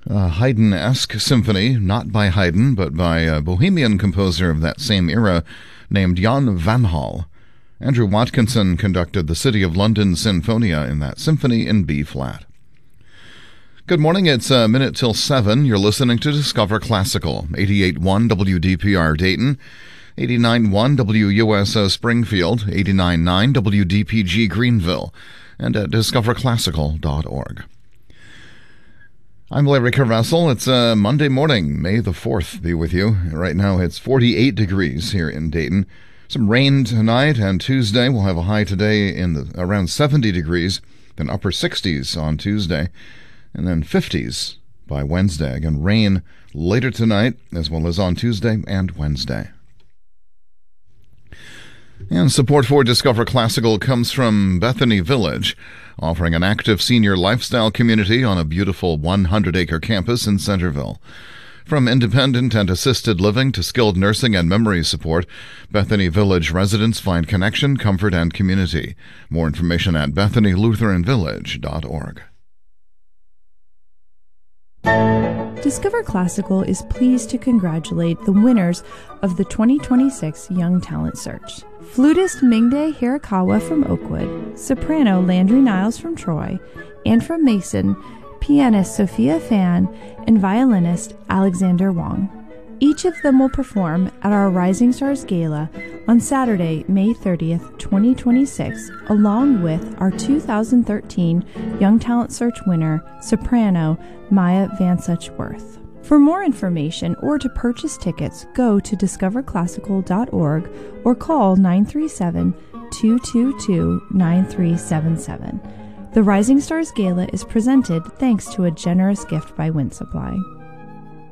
A Haydn-esque symphony, not by Haydn, but by a Bohemian composer of that same era named Jan van Hal. Andrew Watkinson conducted the City of London Sinfonia in that symphony in B-flat. Good morning, it's a minute till 7. You're listening to Discover Classical, 88.1 WDPR Dayton, 89.1 WUSO Springfield, 89.9 WDPG Greenville, and at discoverclassical.org. I'm Larry Carvessel. It's Monday morning, May the 4th, be with you. Right now it's 48 degrees here in Dayton. Some rain tonight, and Tuesday we'll have a high today in around 70 degrees, then upper 60s on Tuesday, and then 50s by Wednesday. Again, rain later tonight, as well as on Tuesday and Wednesday. And support for Discover Classical comes from Bethany Village, offering an active senior lifestyle community on a beautiful 100-acre campus in Centerville. From independent and assisted living to skilled nursing and memory support, Bethany Village residents find connection, comfort, and community. More information at BethanyLutheranVillage.org. Discover Classical is pleased to congratulate the winners of the 2026 Young Talent Search. Flutist Mingde Hirakawa from Oakwood, soprano Landry Niles from Troy, and from Mason, pianist Sophia Fan, and violinist Alexander Wong. Each of them will perform at our Rising Stars Gala on Saturday, May 30th, 2026, along with our 2013 Young Talent Search winner, soprano Maya Van Suchworth. For more information or to purchase tickets, go to discoverclassical.org or call 937-222-9377. The Rising Stars Gala is presented thanks to a generous gift by Wind Supply.